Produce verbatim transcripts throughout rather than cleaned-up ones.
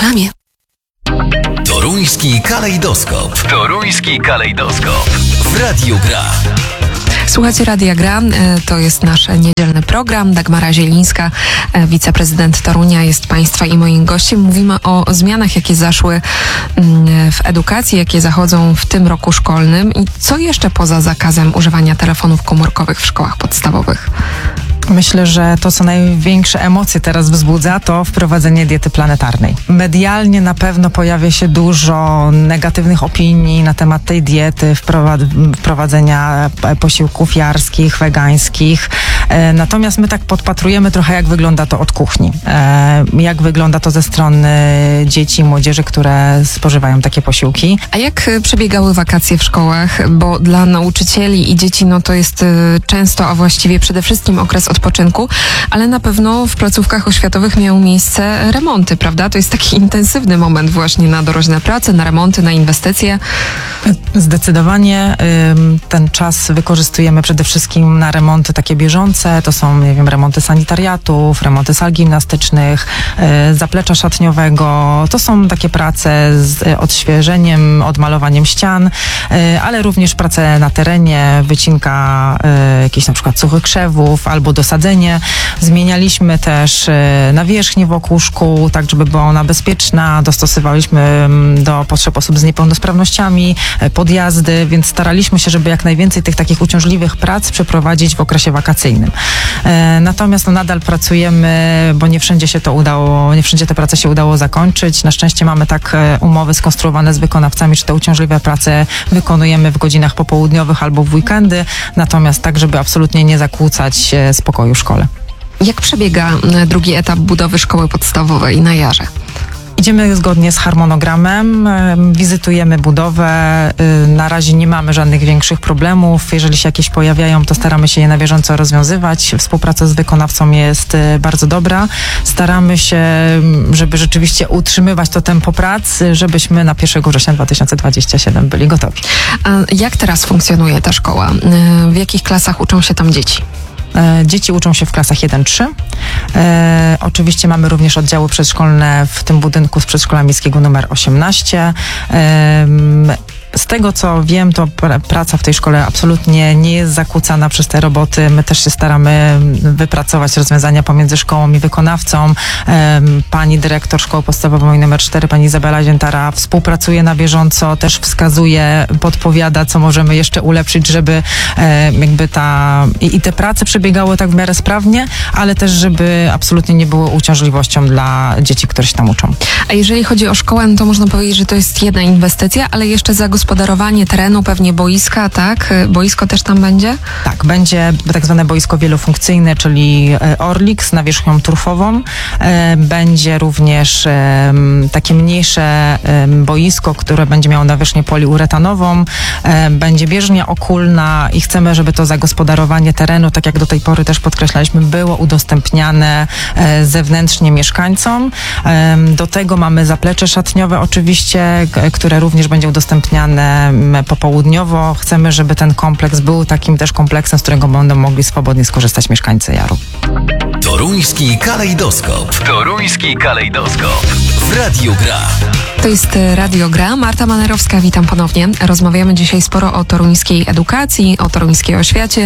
reklamie. Toruński kalejdoskop. Toruński kalejdoskop. W Radiu Gra. Słuchajcie Radia Gra, to jest nasz niedzielny program. Dagmara Zielińska, wiceprezydent Torunia, jest Państwa i moim gościem. Mówimy o zmianach, jakie zaszły w edukacji, jakie zachodzą w tym roku szkolnym i co jeszcze poza zakazem używania telefonów komórkowych w szkołach podstawowych. Myślę, że to, co największe emocje teraz wzbudza, to wprowadzenie diety planetarnej. Medialnie na pewno pojawia się dużo negatywnych opinii na temat tej diety, wprowadzenia posiłków jarskich, wegańskich. Natomiast my tak podpatrujemy trochę, jak wygląda to od kuchni. Jak wygląda to ze strony dzieci i młodzieży, które spożywają takie posiłki. A jak przebiegały wakacje w szkołach? Bo dla nauczycieli i dzieci no to jest często, a właściwie przede wszystkim okres odpoczynku, ale na pewno w placówkach oświatowych miały miejsce remonty, prawda? To jest taki intensywny moment właśnie na dorożne prace, na remonty, na inwestycje. Zdecydowanie ten czas wykorzystujemy przede wszystkim na remonty takie bieżące. To są, nie wiem, remonty sanitariatów, remonty sal gimnastycznych, zaplecza szatniowego. To są takie prace z odświeżeniem, odmalowaniem ścian, ale również prace na terenie, wycinka jakichś na przykład suchych krzewów albo dosadzenie. Zmienialiśmy też nawierzchnię wokół szkół, tak żeby była ona bezpieczna. Dostosowaliśmy do potrzeb osób z niepełnosprawnościami, podjazdy, więc staraliśmy się, żeby jak najwięcej tych takich uciążliwych prac przeprowadzić w okresie wakacyjnym. Natomiast no, nadal pracujemy, bo nie wszędzie się to udało, nie wszędzie te prace się udało zakończyć. Na szczęście mamy tak umowy skonstruowane z wykonawcami, że te uciążliwe prace wykonujemy w godzinach popołudniowych albo w weekendy, natomiast tak, żeby absolutnie nie zakłócać spokoju w szkole. Jak przebiega drugi etap budowy szkoły podstawowej na Jarze? Idziemy zgodnie z harmonogramem, wizytujemy budowę, na razie nie mamy żadnych większych problemów. Jeżeli się jakieś pojawiają, to staramy się je na bieżąco rozwiązywać. Współpraca z wykonawcą jest bardzo dobra. Staramy się, żeby rzeczywiście utrzymywać to tempo prac, żebyśmy na pierwszego września dwa tysiące dwudziestego siódmego byli gotowi. A jak teraz funkcjonuje ta szkoła? W jakich klasach uczą się tam dzieci? Dzieci uczą się w klasach jeden trzy. E, oczywiście mamy również oddziały przedszkolne w tym budynku z przedszkola miejskiego numer osiemnaście. E, Z tego, co wiem, to pr- praca w tej szkole absolutnie nie jest zakłócana przez te roboty. My też się staramy wypracować rozwiązania pomiędzy szkołą i wykonawcą. Ehm, pani dyrektor szkoły podstawowej numer cztery, pani Izabela Ziętara, współpracuje na bieżąco, też wskazuje, podpowiada, co możemy jeszcze ulepszyć, żeby e, jakby ta... I, i te prace przebiegały tak w miarę sprawnie, ale też, żeby absolutnie nie było uciążliwością dla dzieci, które się tam uczą. A jeżeli chodzi o szkołę, no to można powiedzieć, że to jest jedna inwestycja, ale jeszcze zagospodarowanie Gospodarowanie terenu, pewnie boiska, tak? Boisko też tam będzie? Tak, będzie tak zwane boisko wielofunkcyjne, czyli Orlik z nawierzchnią turfową. Będzie również takie mniejsze boisko, które będzie miało nawierzchnię poliuretanową. Będzie bieżnia okulna i chcemy, żeby to zagospodarowanie terenu, tak jak do tej pory też podkreślaliśmy, było udostępniane zewnętrznie mieszkańcom. Do tego mamy zaplecze szatniowe oczywiście, które również będzie udostępniane popołudniowo. Chcemy, żeby ten kompleks był takim też kompleksem, z którego będą mogli swobodnie skorzystać mieszkańcy Jaru. Toruński kalejdoskop. Toruński kalejdoskop. W Radiu Gra. To jest Radio Gra. Marta Manerowska, witam ponownie. Rozmawiamy dzisiaj sporo o toruńskiej edukacji, o toruńskiej oświacie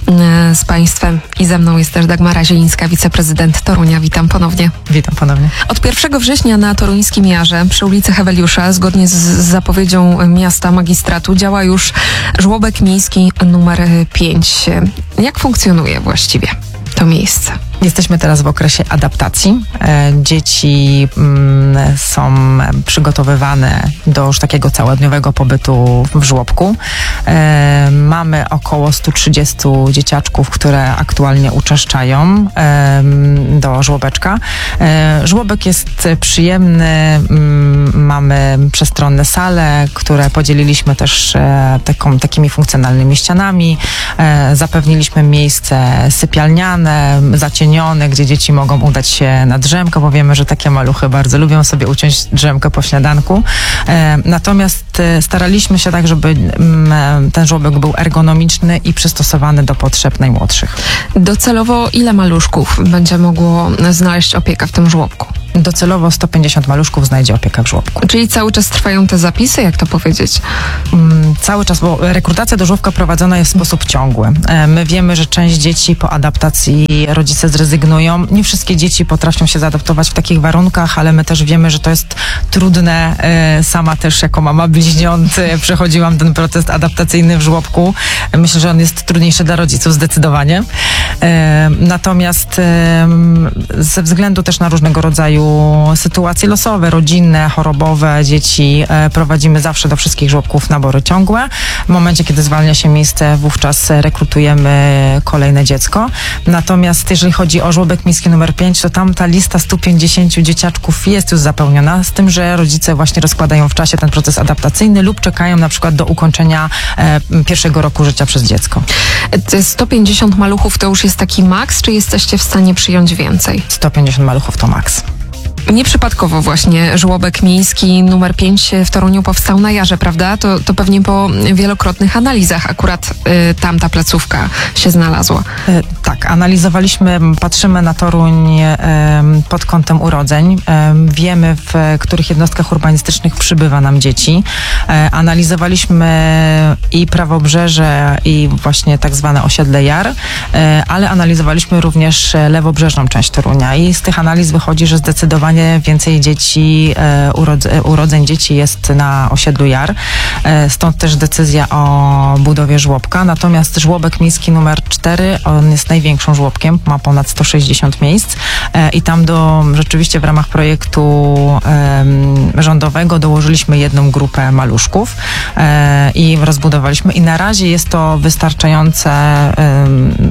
z Państwem i ze mną jest też Dagmara Zielińska, wiceprezydent Torunia. Witam ponownie. Witam ponownie. Od pierwszego września na toruńskim Jarze przy ulicy Heweliusza, zgodnie z zapowiedzią miasta magistratu, działa już żłobek miejski numer pięć. Jak funkcjonuje właściwie to miejsce? Jesteśmy teraz w okresie adaptacji. E, dzieci mm, są przygotowywane do już takiego całodniowego pobytu w żłobku. E, mamy około sto trzydzieści dzieciaczków, które aktualnie uczęszczają e, do żłobeczka. E, żłobek jest przyjemny. M, mamy przestronne sale, które podzieliliśmy też e, taką, takimi funkcjonalnymi ścianami. E, zapewniliśmy miejsce sypialniane, zacienione, gdzie dzieci mogą udać się na drzemkę, bo wiemy, że takie maluchy bardzo lubią sobie uciąć drzemkę po śniadanku. E, natomiast e, staraliśmy się tak, żeby m, ten żłobek był ergonomiczny i przystosowany do potrzeb najmłodszych. Docelowo ile maluszków będzie mogło znaleźć opiekę w tym żłobku? Docelowo sto pięćdziesiąt maluszków znajdzie opiekę w żłobku. Czyli cały czas trwają te zapisy, jak to powiedzieć? Mm, cały czas, bo rekrutacja do żłobka prowadzona jest w sposób ciągły. E, my wiemy, że część dzieci po adaptacji rodzice zrezygnują. Nie wszystkie dzieci potrafią się zaadaptować w takich warunkach, ale my też wiemy, że to jest trudne. E, sama też jako mama bliźniąt e, przechodziłam ten proces adaptacyjny w żłobku. E, myślę, że on jest trudniejszy dla rodziców zdecydowanie. E, natomiast e, ze względu też na różnego rodzaju sytuacje losowe, rodzinne, chorobowe, dzieci e, prowadzimy zawsze do wszystkich żłobków nabory ciągłe. W momencie, kiedy zwalnia się miejsce, wówczas rekrutujemy kolejne dziecko. Natomiast jeżeli chodzi o żłobek miejski numer pięć, to tam ta lista stu pięćdziesięciu dzieciaczków jest już zapełniona, z tym, że rodzice właśnie rozkładają w czasie ten proces adaptacyjny lub czekają na przykład do ukończenia e, pierwszego roku życia przez dziecko. Te sto pięćdziesiąt maluchów to już jest taki maks, czy jesteście w stanie przyjąć więcej? sto pięćdziesiąt maluchów to maks. Nieprzypadkowo właśnie żłobek miejski numer pięć w Toruniu powstał na Jarze, prawda? To, to pewnie po wielokrotnych analizach akurat y, tam ta placówka się znalazła. E, tak, analizowaliśmy, patrzymy na Toruń e, pod kątem urodzeń. E, wiemy, w których jednostkach urbanistycznych przybywa nam dzieci. E, analizowaliśmy i Prawobrzeże, i właśnie tak zwane osiedle Jar, e, ale analizowaliśmy również lewobrzeżną część Torunia i z tych analiz wychodzi, że zdecydowanie więcej dzieci, e, urodz- urodzeń dzieci jest na osiedlu Jar. E, stąd też decyzja o budowie żłobka. Natomiast żłobek miejski numer cztery, on jest największym żłobkiem, ma ponad sto sześćdziesiąt miejsc e, i tam do, rzeczywiście w ramach projektu e, rządowego dołożyliśmy jedną grupę maluszków e, i rozbudowaliśmy i na razie jest to wystarczające e,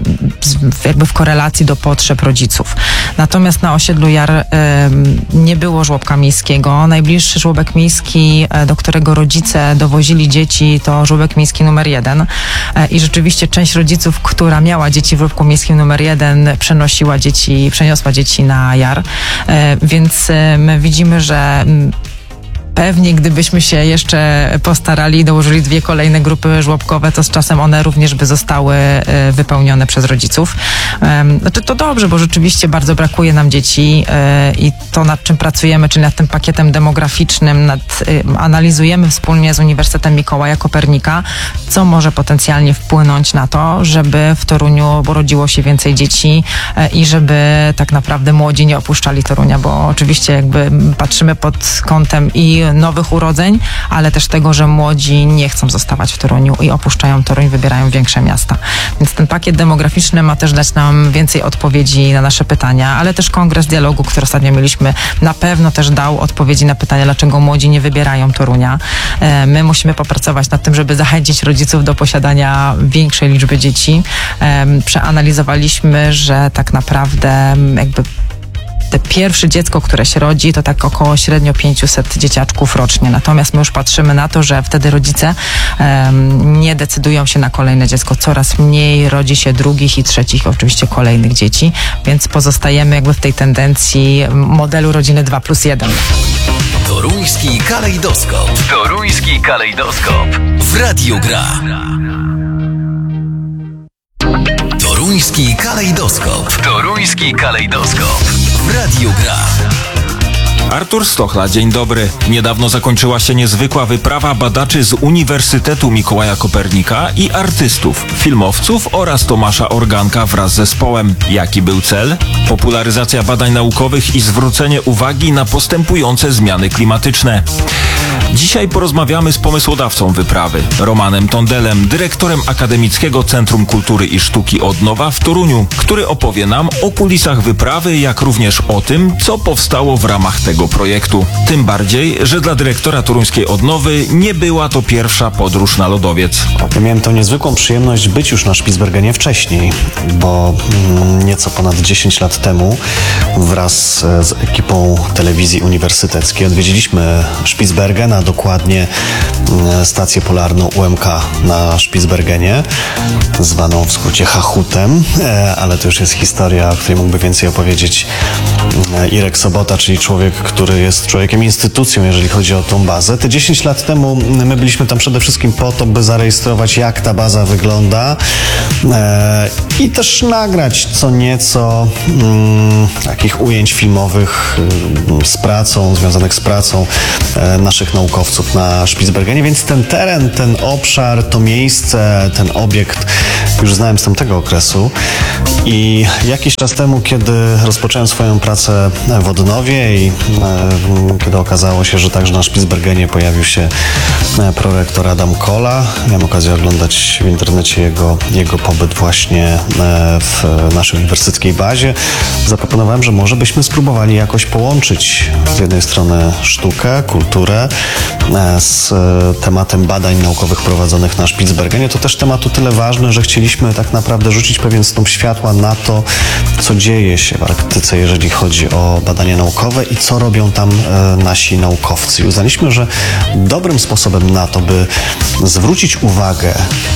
z, jakby w korelacji do potrzeb rodziców. Natomiast na osiedlu Jar e, nie było żłobka miejskiego. Najbliższy żłobek miejski, do którego rodzice dowozili dzieci, to żłobek miejski numer jeden. I rzeczywiście część rodziców, która miała dzieci w żłobku miejskim numer jeden, przenosiła dzieci, przeniosła dzieci na Jar. Więc my widzimy, że pewnie gdybyśmy się jeszcze postarali i dołożyli dwie kolejne grupy żłobkowe, to z czasem one również by zostały wypełnione przez rodziców. Znaczy to dobrze, bo rzeczywiście bardzo brakuje nam dzieci i to, nad czym pracujemy, czyli nad tym pakietem demograficznym, nad, analizujemy wspólnie z Uniwersytetem Mikołaja Kopernika, co może potencjalnie wpłynąć na to, żeby w Toruniu rodziło się więcej dzieci i żeby tak naprawdę młodzi nie opuszczali Torunia, bo oczywiście jakby patrzymy pod kątem i nowych urodzeń, ale też tego, że młodzi nie chcą zostawać w Toruniu i opuszczają Toruń, wybierają większe miasta. Więc ten pakiet demograficzny ma też dać nam więcej odpowiedzi na nasze pytania, ale też Kongres Dialogu, który ostatnio mieliśmy, na pewno też dał odpowiedzi na pytania, dlaczego młodzi nie wybierają Torunia. My musimy popracować nad tym, żeby zachęcić rodziców do posiadania większej liczby dzieci. Przeanalizowaliśmy, że tak naprawdę jakby te pierwsze dziecko, które się rodzi, to tak około średnio pięćset dzieciaczków rocznie. Natomiast my już patrzymy na to, że wtedy rodzice um, nie decydują się na kolejne dziecko. Coraz mniej rodzi się drugich i trzecich, oczywiście kolejnych dzieci, więc pozostajemy jakby w tej tendencji modelu rodziny dwa plus jeden. Toruński kalejdoskop. Toruński kalejdoskop. W Radiu Gra. Toruński kalejdoskop. Toruński kalejdoskop. W Radiu Gra. Artur Stochla, dzień dobry. Niedawno zakończyła się niezwykła wyprawa badaczy z Uniwersytetu Mikołaja Kopernika i artystów, filmowców oraz Tomasza Organka wraz z zespołem. Jaki był cel? Popularyzacja badań naukowych i zwrócenie uwagi na postępujące zmiany klimatyczne. Dzisiaj porozmawiamy z pomysłodawcą wyprawy, Romanem Tondelem, dyrektorem Akademickiego Centrum Kultury i Sztuki Odnowa w Toruniu, który opowie nam o kulisach wyprawy, jak również o tym, co powstało w ramach tego projektu. Tym bardziej, że dla dyrektora toruńskiej Odnowy nie była to pierwsza podróż na lodowiec. Ja miałem tą niezwykłą przyjemność być już na Spitsbergenie wcześniej, bo mm, nieco ponad dziesięć lat temu wraz z ekipą telewizji uniwersyteckiej odwiedziliśmy Spitsbergen Spitsbergena, dokładnie stację polarną U M K na Spitsbergenie, zwaną w skrócie Hachutem, ale to już jest historia, o której mógłby więcej opowiedzieć Irek Sobota, czyli człowiek, który jest człowiekiem instytucją, jeżeli chodzi o tą bazę. Te dziesięć lat temu my byliśmy tam przede wszystkim po to, by zarejestrować, jak ta baza wygląda e, i też nagrać co nieco mm, takich ujęć filmowych y, z pracą, związanych z pracą e, naszych naukowców na Spitsbergenie, więc ten teren, ten obszar, to miejsce, ten obiekt już znałem z tamtego okresu i jakiś czas temu, kiedy rozpocząłem swoją pracę w Odnowie i e, kiedy okazało się, że także na Spitsbergenie pojawił się prorektor Adam Kola, miałem okazję oglądać w internecie jego, jego pobyt właśnie w naszej uniwersyteckiej bazie, zaproponowałem, że może byśmy spróbowali jakoś połączyć z jednej strony sztukę, kulturę z tematem badań naukowych prowadzonych na Spitsbergenie. To też temat o tyle ważny, że chcieliśmy tak naprawdę rzucić pewien snop światła na to, co dzieje się w Arktyce, jeżeli chodzi o badania naukowe i co robią tam nasi naukowcy. I uznaliśmy, że dobrym sposobem na to, by zwrócić uwagę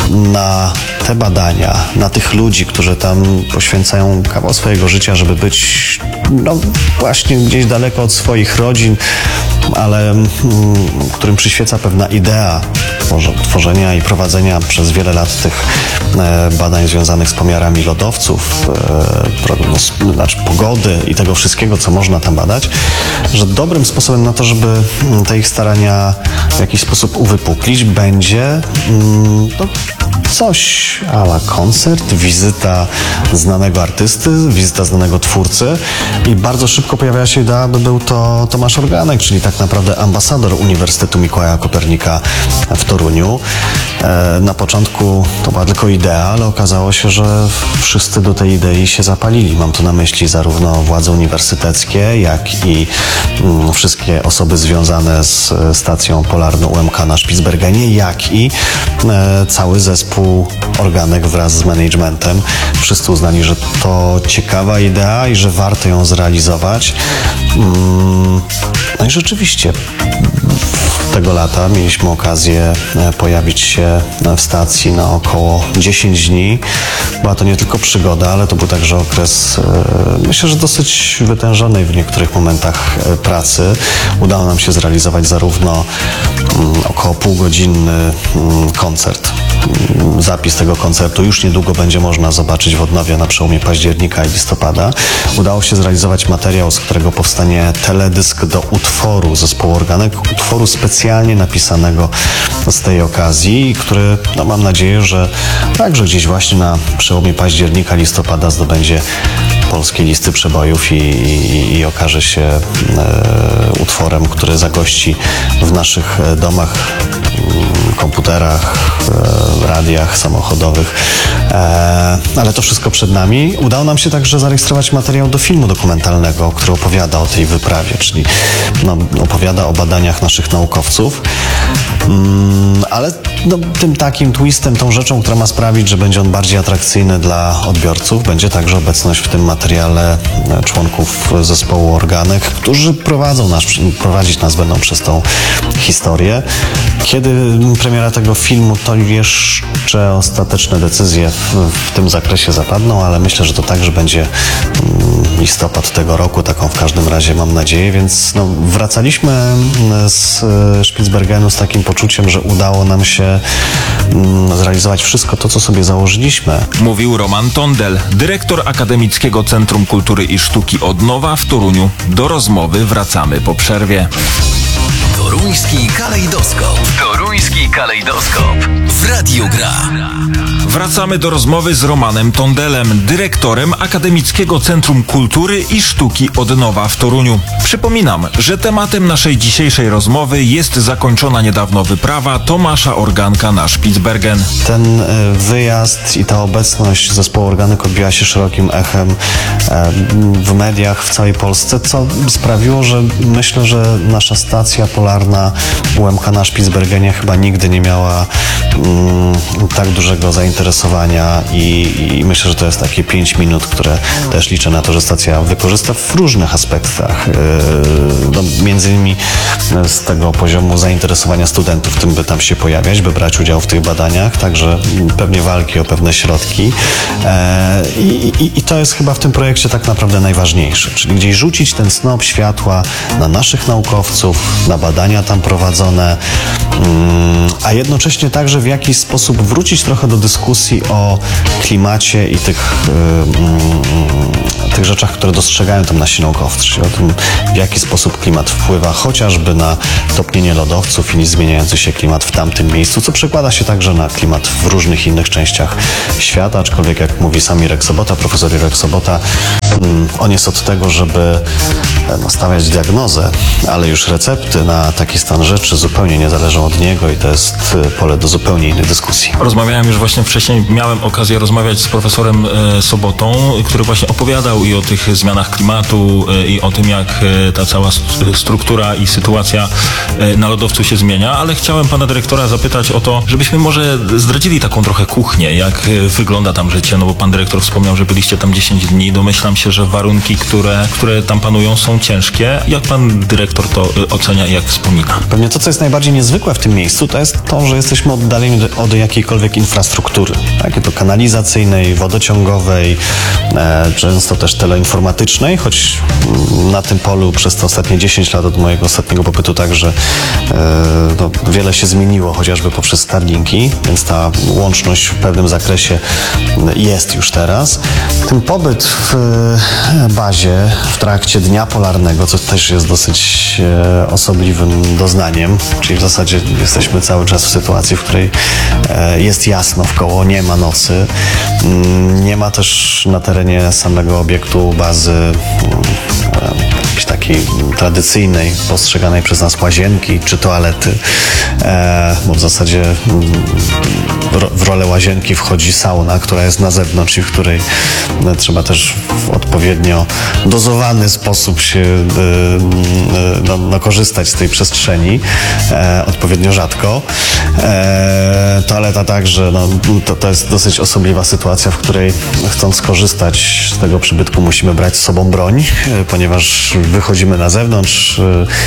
na te badania, na tych ludzi, którzy tam poświęcają kawał swojego życia, żeby być no, właśnie gdzieś daleko od swoich rodzin, ale mm, którym przyświeca pewna idea tworzenia i prowadzenia przez wiele lat tych e, badań związanych z pomiarami lodowców, e, prognoz, znaczy pogody i tego wszystkiego, co można tam badać, że dobrym sposobem na to, żeby te ich starania w jakiś sposób uwypuklić, będzie mm, no, coś a la koncert, wizyta znanego artysty, wizyta znanego twórcy i bardzo szybko pojawiała się idea, by był to Tomasz Organek, czyli tak naprawdę ambasador Uniwersytetu Mikołaja Kopernika w Toruniu. E, na początku to była tylko idea, ale okazało się, że wszyscy do tej idei się zapalili. Mam tu na myśli zarówno władze uniwersyteckie, jak i mm, wszystkie osoby związane z stacją polarną U M K na Spitsbergenie, jak i e, cały zespół Organek wraz z managementem. Wszyscy uznali, że to ciekawa idea i że warto ją zrealizować. Mm, no i rzeczywiście tego lata mieliśmy okazję pojawić się w stacji na około dziesięć dni. Była to nie tylko przygoda, ale to był także okres, myślę, że dosyć wytężonej w niektórych momentach pracy. Udało nam się zrealizować zarówno około półgodzinny koncert. Zapis tego koncertu już niedługo będzie można zobaczyć w Odnowie na przełomie października i listopada. Udało się zrealizować materiał, z którego powstanie teledysk do utworu zespołu Organek, utworu specjalnie napisanego z tej okazji, który no, mam nadzieję, że także gdzieś właśnie na przełomie października, listopada zdobędzie polskie listy przebojów i, i, i okaże się e, utworem, który zagości w naszych domach, komputerach, e, radiach samochodowych. E, ale to wszystko przed nami. Udało nam się także zarejestrować materiał do filmu dokumentalnego, który opowiada o tej wyprawie, czyli no, opowiada o badaniach naszych naukowców. Mm, ale no, tym takim twistem, tą rzeczą, która ma sprawić, że będzie on bardziej atrakcyjny dla odbiorców, będzie także obecność w tym materiale członków zespołu Organek, którzy prowadzą nas, prowadzić nas będą przez tą historię. Kiedy premiera tego filmu, to jeszcze ostateczne decyzje w, w tym zakresie zapadną, ale myślę, że to także będzie listopad tego roku, taką w każdym razie mam nadzieję, więc no, wracaliśmy z Spitsbergenu z takim poczuciem, że udało nam się mm, zrealizować wszystko to, co sobie założyliśmy. Mówił Roman Tondel, dyrektor Akademickiego Centrum Kultury i Sztuki Odnowa w Toruniu. Do rozmowy wracamy po przerwie. Toruński kalejdoskop. Toruński kalejdoskop. W Radiu Gra. Wracamy do rozmowy z Romanem Tondelem, dyrektorem Akademickiego Centrum Kultury i Sztuki Odnowa w Toruniu. Przypominam, że tematem naszej dzisiejszej rozmowy jest zakończona niedawno wyprawa Tomasza Organka na Spitsbergen. Ten wyjazd i ta obecność zespołu Organek odbiła się szerokim echem w mediach w całej Polsce, co sprawiło, że myślę, że nasza stacja polarna U M K na Spitsbergenie chyba nigdy nie miała mm, tak dużego zainteresowania zainteresowania i, i myślę, że to jest takie pięć minut, które też liczę na to, że stacja wykorzysta w różnych aspektach. Yy, no, między innymi z tego poziomu zainteresowania studentów tym, by tam się pojawiać, by brać udział w tych badaniach, także pewnie walki o pewne środki. Yy, i, I to jest chyba w tym projekcie tak naprawdę najważniejsze, czyli gdzieś rzucić ten snop światła na naszych naukowców, na badania tam prowadzone, yy, a jednocześnie także w jakiś sposób wrócić trochę do dyskusji o klimacie i tych, yy, tych rzeczach, które dostrzegają tam nasi naukowcy, czyli o tym, w jaki sposób klimat wpływa chociażby na topnienie lodowców i zmieniający się klimat w tamtym miejscu, co przekłada się także na klimat w różnych innych częściach świata, aczkolwiek jak mówi sam Irek Sobota, profesor Irek Sobota, yy, on jest od tego, żeby no, stawiać diagnozę, ale już recepty na taki stan rzeczy zupełnie nie zależą od niego i to jest pole do zupełnie innej dyskusji. Rozmawiałem już właśnie wcześniej, miałem okazję rozmawiać z profesorem e, Sobotą, który właśnie opowiadał i o tych zmianach klimatu e, i o tym, jak e, ta cała st- struktura i sytuacja e, na lodowcu się zmienia, ale chciałem pana dyrektora zapytać o to, żebyśmy może zdradzili taką trochę kuchnię, jak e, wygląda tam życie, no bo pan dyrektor wspomniał, że byliście tam dziesięć dni, domyślam się, że warunki, które, które tam panują, są ciężkie. Jak pan dyrektor to e, ocenia i jak wspomina? Pewnie to, co jest najbardziej niezwykłe w tym miejscu, to jest to, że jesteśmy oddaleni od jakiejkolwiek infrastruktury, tak? To kanalizacyjnej, wodociągowej, e, często też teleinformatycznej, choć na tym polu przez te ostatnie dziesięć lat od mojego ostatniego pobytu także e, no, wiele się zmieniło, chociażby poprzez Starlinki, więc ta łączność w pewnym zakresie jest już teraz. Ten pobyt w bazie w trakcie Dnia Polarnego, co też jest dosyć e, osobliwym doznaniem, czyli w zasadzie jesteśmy cały czas w sytuacji, w której e, jest jasno wkoło, nie ma nocy. Nie ma też na terenie samego obiektu bazy e, jakiejś takiej tradycyjnej, postrzeganej przez nas łazienki czy toalety, e, bo w zasadzie w rolę łazienki wchodzi sauna, która jest na zewnątrz i w której e, trzeba też w odpowiednio dozowany sposób się e, no, no, korzystać z tej przestrzeni, e, odpowiednio rzadko. E, toaleta także, no, to, to jest dosyć osobliwa sytuacja, w której chcąc skorzystać z tego przybytku musimy brać z sobą broń, e, ponieważ wychodzimy na zewnątrz,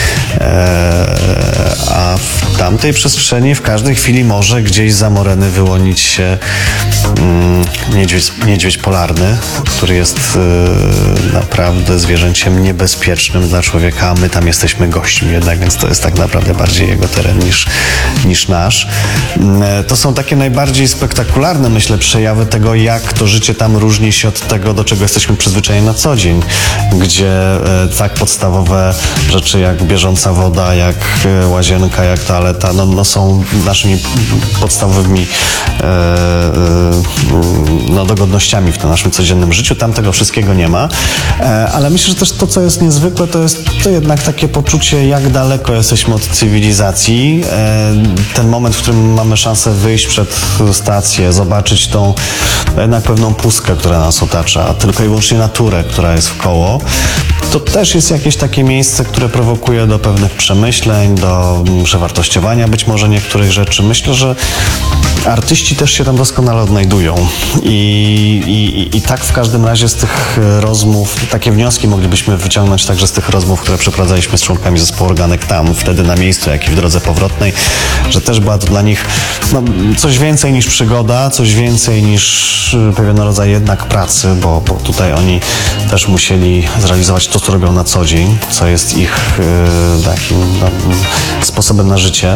e, a w tamtej przestrzeni w każdej chwili może gdzieś za moreny wyłonić się mm, niedźwiedź, niedźwiedź polarny, który jest e, naprawdę zwierzęciem niebezpiecznym dla człowieka, a my tam jesteśmy gośćmi jednak, więc to jest tak naprawdę bardziej jego teren niż, niż nasz. E, to są takie najbardziej spektakularne, myślę, przejawy tego, jak to życie tam różni się od tego, do czego jesteśmy przyzwyczajeni na co dzień, gdzie e, tak podstawowe rzeczy jak bieżąca woda, jak e, łazienka, jak toaleta, no, no są naszymi podstawowymi e, e, no, dogodnościami w tym naszym codziennym życiu. Tam tego wszystkiego nie ma, e, ale myślę, że też to, co jest niezwykłe, to jest to jednak takie poczucie, jak daleko jesteśmy od cywilizacji. E, ten moment, w którym mamy szansę wyjść przed stację, zobaczyć tą jednak pewną pustkę, która nas otacza, a tylko i wyłącznie naturę, która jest wkoło, to też jest jakieś takie miejsce, które prowokuje do pewnych przemyśleń, do przewartościowania być może niektórych rzeczy. Myślę, że artyści też się tam doskonale odnajdują i, i, i tak w każdym razie z tych rozmów, takie wnioski moglibyśmy wyciągnąć także z tych rozmów, które przeprowadzaliśmy z członkami zespołu Organek tam, wtedy na miejscu, jak i w drodze powrotnej, że też była to dla nich no, coś więcej niż przygoda, coś więcej niż pewien rodzaj jednak pracy, bo, bo tutaj oni też musieli zrealizować to, co robią na co dzień, co jest ich e, takim no, sposobem na życie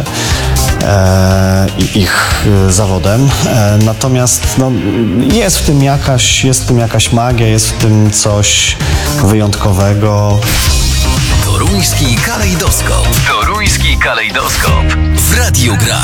e, i ich e, zawodem. E, natomiast no, jest w tym jakaś, jest w tym jakaś magia, jest w tym coś wyjątkowego. Toruński kalejdoskop. Toruński kalejdoskop. W Radiu Gra.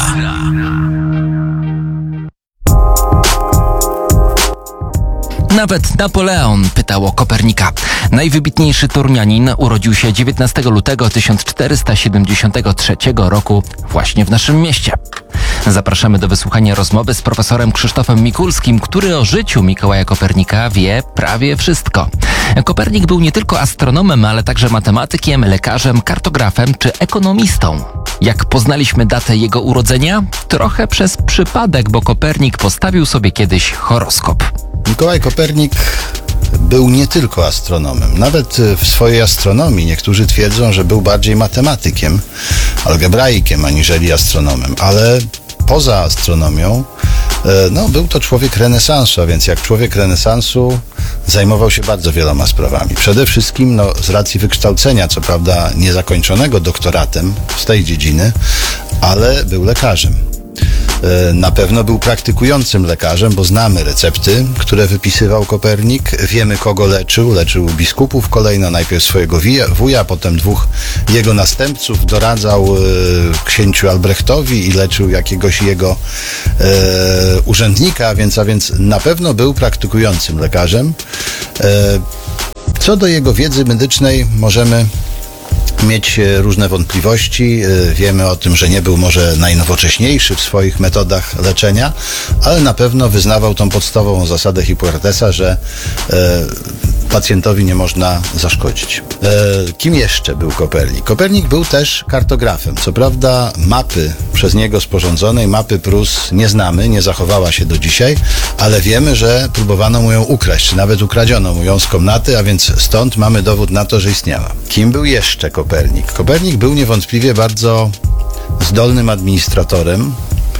Nawet Napoleon pytał o Kopernika. Najwybitniejszy Torunianin urodził się dziewiętnastego lutego tysiąc czterysta siedemdziesiątego trzeciego roku właśnie w naszym mieście. Zapraszamy do wysłuchania rozmowy z profesorem Krzysztofem Mikulskim, który o życiu Mikołaja Kopernika wie prawie wszystko. Kopernik był nie tylko astronomem, ale także matematykiem, lekarzem, kartografem czy ekonomistą. Jak poznaliśmy datę jego urodzenia? Trochę przez przypadek, bo Kopernik postawił sobie kiedyś horoskop. Mikołaj Kopernik był nie tylko astronomem. Nawet w swojej astronomii niektórzy twierdzą, że był bardziej matematykiem, algebraikiem, aniżeli astronomem. Ale poza astronomią, no, był to człowiek renesansu, a więc jak człowiek renesansu zajmował się bardzo wieloma sprawami. Przede wszystkim, no, z racji wykształcenia, co prawda niezakończonego doktoratem z tej dziedziny, ale był lekarzem. Na pewno był praktykującym lekarzem, bo znamy recepty, które wypisywał Kopernik. Wiemy, kogo leczył. Leczył biskupów kolejno, najpierw swojego wuja, potem dwóch jego następców. Doradzał e, księciu Albrechtowi i leczył jakiegoś jego e, urzędnika, a więc, a więc na pewno był praktykującym lekarzem. E, co do jego wiedzy medycznej możemy mieć różne wątpliwości. Wiemy o tym, że nie był może najnowocześniejszy w swoich metodach leczenia, ale na pewno wyznawał tą podstawową zasadę Hipokratesa, że e, pacjentowi nie można zaszkodzić. E, kim jeszcze był Kopernik? Kopernik był też kartografem. Co prawda mapy przez niego sporządzonej, mapy Prus nie znamy, nie zachowała się do dzisiaj, ale wiemy, że próbowano mu ją ukraść, czy nawet ukradziono mu ją z komnaty, a więc stąd mamy dowód na to, że istniała. Kim był jeszcze Kopernik? Kopernik był niewątpliwie bardzo zdolnym administratorem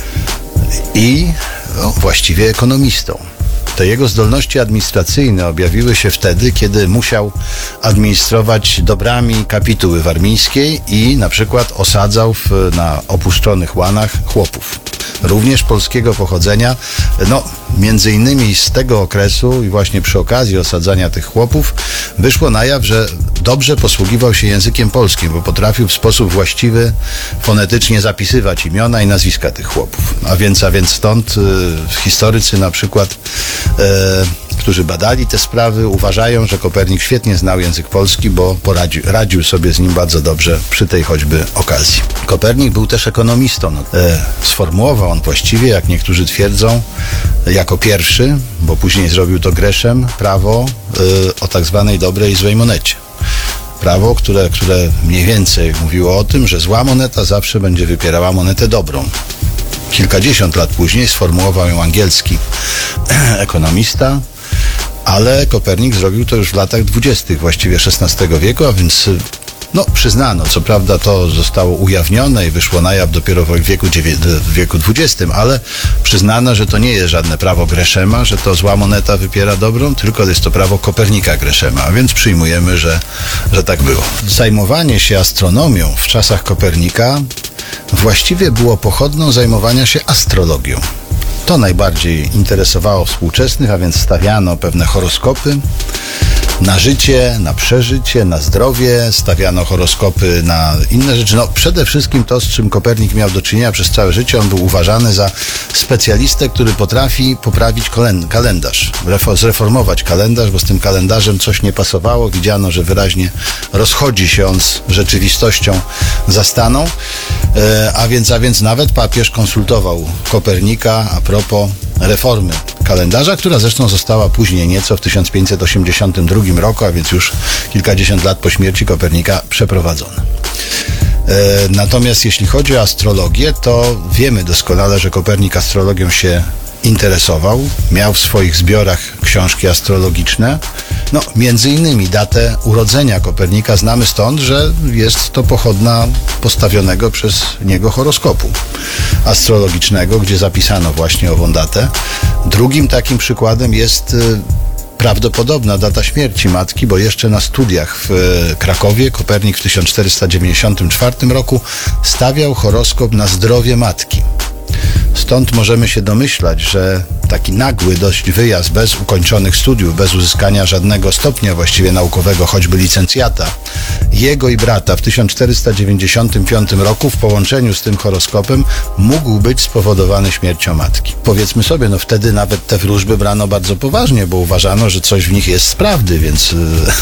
i no, właściwie ekonomistą. Te jego zdolności administracyjne objawiły się wtedy, kiedy musiał administrować dobrami kapituły warmińskiej i na przykład osadzał w, na opuszczonych łanach chłopów. Również polskiego pochodzenia, no między innymi z tego okresu i właśnie przy okazji osadzania tych chłopów wyszło na jaw, że dobrze posługiwał się językiem polskim, bo potrafił w sposób właściwy fonetycznie zapisywać imiona i nazwiska tych chłopów. A więc, a więc stąd y, historycy na przykład, y, którzy badali te sprawy, uważają, że Kopernik świetnie znał język polski, bo poradził, radził sobie z nim bardzo dobrze przy tej choćby okazji. Kopernik był też ekonomistą. No, y, sformułował on właściwie, jak niektórzy twierdzą, jako pierwszy, bo później zrobił to Greszem, prawo y, o tak zwanej dobrej i złej monecie. Prawo, które, które mniej więcej mówiło o tym, że zła moneta zawsze będzie wypierała monetę dobrą. Kilkadziesiąt lat później sformułował ją angielski ekonomista, ale Kopernik zrobił to już w latach dwudziestych właściwie szesnastego wieku, a więc no, przyznano, co prawda to zostało ujawnione i wyszło na jaw dopiero w wieku, w wieku dwudziestym, ale przyznano, że to nie jest żadne prawo Greszema, że to zła moneta wypiera dobrą, tylko jest to prawo Kopernika Greszema, a więc przyjmujemy, że, że tak było. Zajmowanie się astronomią w czasach Kopernika właściwie było pochodną zajmowania się astrologią. To najbardziej interesowało współczesnych, a więc stawiano pewne horoskopy na życie, na przeżycie, na zdrowie, stawiano horoskopy na inne rzeczy. No, przede wszystkim to, z czym Kopernik miał do czynienia przez całe życie, on był uważany za specjalistę, który potrafi poprawić kalendarz, zreformować kalendarz, bo z tym kalendarzem coś nie pasowało. Widziano, że wyraźnie rozchodzi się on z rzeczywistością zastaną, a więc, a więc nawet papież konsultował Kopernika a propos reformy kalendarza, która zresztą została później nieco w tysiąc pięćset osiemdziesiątym drugim roku, a więc już kilkadziesiąt lat po śmierci Kopernika przeprowadzona. E, natomiast jeśli chodzi o astrologię, to wiemy doskonale, że Kopernik astrologią się interesował, miał w swoich zbiorach książki astrologiczne. No, między innymi datę urodzenia Kopernika znamy stąd, że jest to pochodna postawionego przez niego horoskopu astrologicznego, gdzie zapisano właśnie ową datę. Drugim takim przykładem jest y, prawdopodobna data śmierci matki, bo jeszcze na studiach w y, Krakowie Kopernik w tysiąc czterysta dziewięćdziesiątym czwartym roku stawiał horoskop na zdrowie matki. Stąd możemy się domyślać, że taki nagły dość wyjazd bez ukończonych studiów, bez uzyskania żadnego stopnia właściwie naukowego, choćby licencjata, jego i brata w tysiąc czterysta dziewięćdziesiątym piątym roku w połączeniu z tym horoskopem mógł być spowodowany śmiercią matki. Powiedzmy sobie, no wtedy nawet te wróżby brano bardzo poważnie, bo uważano, że coś w nich jest z prawdy, więc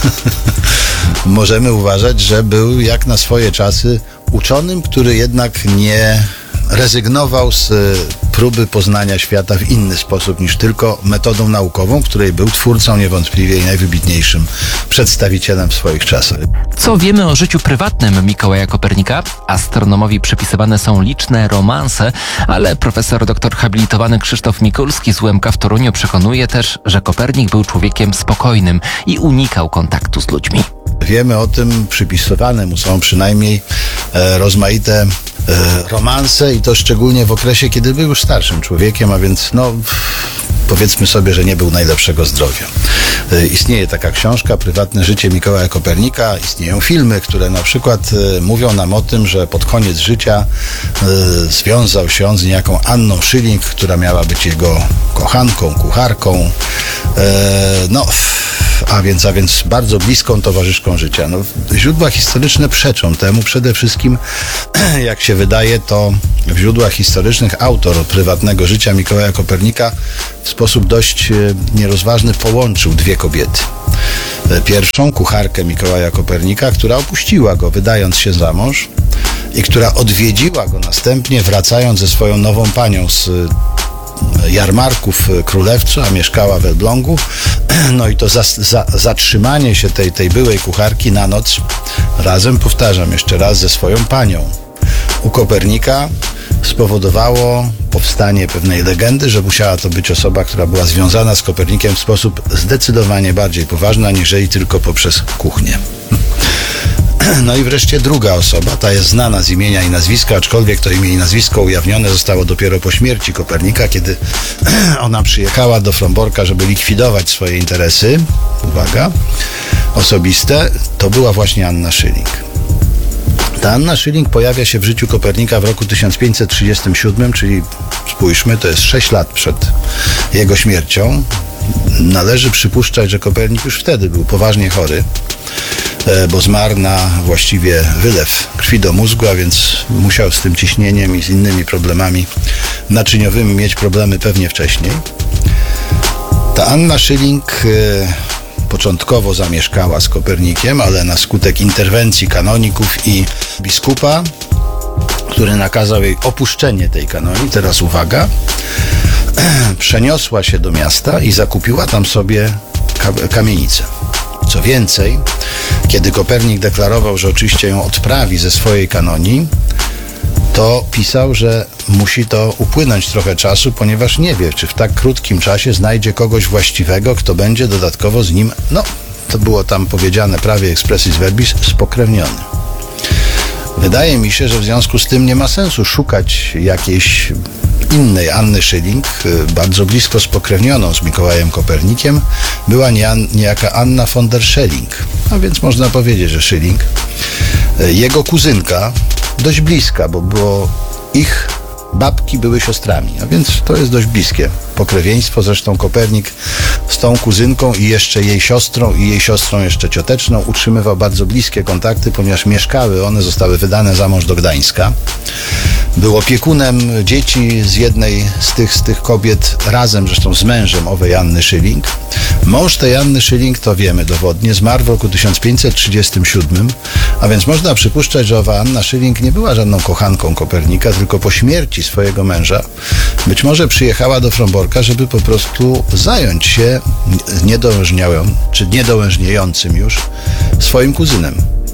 możemy uważać, że był jak na swoje czasy uczonym, który jednak nie rezygnował z próby poznania świata w inny sposób niż tylko metodą naukową, której był twórcą niewątpliwie i najwybitniejszym przedstawicielem w swoich czasach. Co wiemy o życiu prywatnym Mikołaja Kopernika? Astronomowi przypisywane są liczne romanse, ale profesor doktor habilitowany Krzysztof Mikulski z U M K w Toruniu przekonuje też, że Kopernik był człowiekiem spokojnym i unikał kontaktu z ludźmi. Wiemy o tym, przypisywane mu są przynajmniej e, rozmaite e, romanse i to szczególnie w okresie, kiedy był już starszym człowiekiem, a więc no powiedzmy sobie, że nie był najlepszego zdrowia. E, istnieje taka książka, Prywatne życie Mikołaja Kopernika, istnieją filmy, które na przykład e, mówią nam o tym, że pod koniec życia e, związał się on z niejaką Anną Schilling, która miała być jego kochanką, kucharką. E, no... A więc, a więc bardzo bliską towarzyszką życia. No, źródła historyczne przeczą temu. Przede wszystkim, jak się wydaje, to w źródłach historycznych autor prywatnego życia Mikołaja Kopernika w sposób dość nierozważny połączył dwie kobiety. Pierwszą, kucharkę Mikołaja Kopernika, która opuściła go, wydając się za mąż, i która odwiedziła go następnie, wracając ze swoją nową panią z jarmarków Królewcu, a mieszkała w Elblągu. No i to za, za, zatrzymanie się tej, tej byłej kucharki na noc razem, powtarzam jeszcze raz, ze swoją panią u Kopernika spowodowało powstanie pewnej legendy, że musiała to być osoba, która była związana z Kopernikiem w sposób zdecydowanie bardziej poważny, aniżeli tylko poprzez kuchnię. No i wreszcie druga osoba, ta jest znana z imienia i nazwiska, aczkolwiek to imię i nazwisko ujawnione zostało dopiero po śmierci Kopernika, kiedy ona przyjechała do Fromborka, żeby likwidować swoje interesy, uwaga, osobiste, to była właśnie Anna Schilling. Ta Anna Schilling pojawia się w życiu Kopernika w roku tysiąc pięćset trzydziestym siódmym, czyli spójrzmy, to jest sześć lat przed jego śmiercią. Należy przypuszczać, że Kopernik już wtedy był poważnie chory, bo zmarł na właściwie wylew krwi do mózgu, a więc musiał z tym ciśnieniem i z innymi problemami naczyniowymi mieć problemy pewnie wcześniej. Ta Anna Schilling e, początkowo zamieszkała z Kopernikiem, ale na skutek interwencji kanoników i biskupa, który nakazał jej opuszczenie tej kanonii, teraz uwaga, przeniosła się do miasta i zakupiła tam sobie ka- kamienicę. Co więcej, kiedy Kopernik deklarował, że oczywiście ją odprawi ze swojej kanonii, to pisał, że musi to upłynąć trochę czasu, ponieważ nie wie, czy w tak krótkim czasie znajdzie kogoś właściwego, kto będzie dodatkowo z nim, no, to było tam powiedziane prawie expressis verbis, spokrewniony. Wydaje mi się, że w związku z tym nie ma sensu szukać jakiejś innej Anny Schilling, bardzo blisko spokrewnioną z Mikołajem Kopernikiem, była niejaka Anna von der Schelling. A więc można powiedzieć, że Schilling, jego kuzynka, dość bliska, bo było ich babki były siostrami, a więc to jest dość bliskie pokrewieństwo. Zresztą Kopernik z tą kuzynką i jeszcze jej siostrą i jej siostrą jeszcze cioteczną utrzymywał bardzo bliskie kontakty, ponieważ mieszkały one, zostały wydane za mąż do Gdańska. Był opiekunem dzieci z jednej z tych, z tych kobiet, razem zresztą z mężem owej Anny Schilling. Mąż tej Anny Schilling, to wiemy dowodnie, zmarł w roku tysiąc pięćset trzydziestym siódmym, a więc można przypuszczać, że owa Anna Schilling nie była żadną kochanką Kopernika, tylko po śmierci swojego męża być może przyjechała do Fromborka, żeby po prostu zająć się niedołężniałym, czy niedołężniejącym już swoim kuzynem.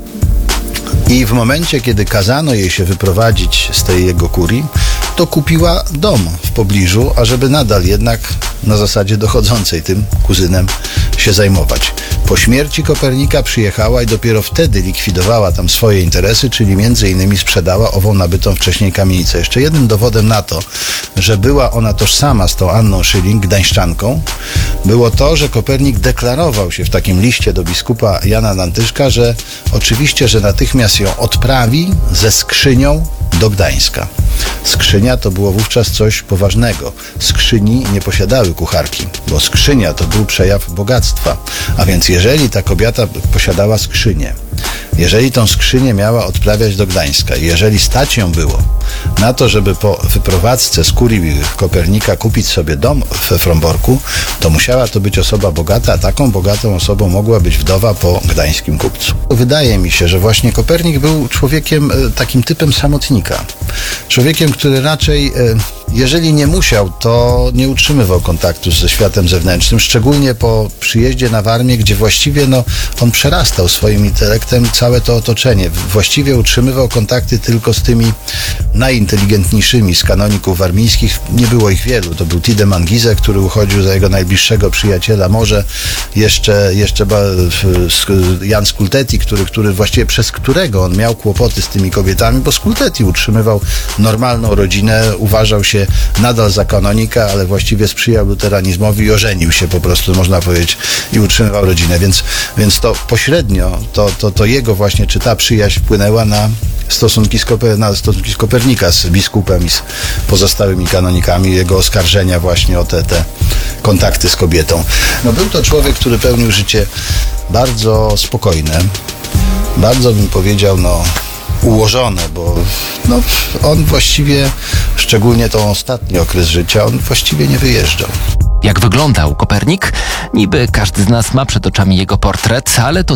I w momencie, kiedy kazano jej się wyprowadzić z tej jego kurii, to kupiła dom w pobliżu, ażeby nadal jednak na zasadzie dochodzącej tym kuzynem się zajmować. Po śmierci Kopernika przyjechała i dopiero wtedy likwidowała tam swoje interesy, czyli między innymi sprzedała ową nabytą wcześniej kamienicę. Jeszcze jednym dowodem na to, że była ona tożsama z tą Anną Schilling, gdańszczanką, było to, że Kopernik deklarował się w takim liście do biskupa Jana Dantyszka, że oczywiście, że natychmiast ją odprawi ze skrzynią do Gdańska. Skrzynia to było wówczas coś poważnego. Skrzyni nie posiadały kucharki, bo skrzynia to był przejaw bogactwa. A więc jeżeli ta kobieta posiadała skrzynię, jeżeli tą skrzynię miała odprawiać do Gdańska i jeżeli stać ją było na to, żeby po wyprowadzce z kurii Kopernika kupić sobie dom we Fromborku, to musiała to być osoba bogata, a taką bogatą osobą mogła być wdowa po gdańskim kupcu. Wydaje mi się, że właśnie Kopernik był człowiekiem, takim typem samotnika. Człowiekiem, który raczej jeżeli nie musiał, to nie utrzymywał kontaktu ze światem zewnętrznym, szczególnie po przyjeździe na Warmię, gdzie właściwie no, on przerastał swoim intelektem całe to otoczenie. Właściwie utrzymywał kontakty tylko z tymi najinteligentniejszymi z kanoników warmińskich. Nie było ich wielu. To był Tidem Gize, który uchodził za jego najbliższego przyjaciela, może jeszcze, jeszcze Jan Skulteti, który, który właściwie przez którego on miał kłopoty z tymi kobietami, bo Skulteti utrzymywał normalną rodzinę, uważał się nadal za kanonika, ale właściwie sprzyjał luteranizmowi i ożenił się po prostu, można powiedzieć, i utrzymywał rodzinę. Więc, więc to pośrednio, to, to, to jego właśnie, czy ta przyjaźń wpłynęła na stosunki z, Koper, na stosunki z Kopernika, z biskupem i z pozostałymi kanonikami, jego oskarżenia właśnie o te, te kontakty z kobietą. No, był to człowiek, który pełnił życie bardzo spokojne, bardzo bym powiedział, no ułożone, bo no, on właściwie, szczególnie ten ostatni okres życia, on właściwie nie wyjeżdżał. Jak wyglądał Kopernik? Niby każdy z nas ma przed oczami jego portret, ale to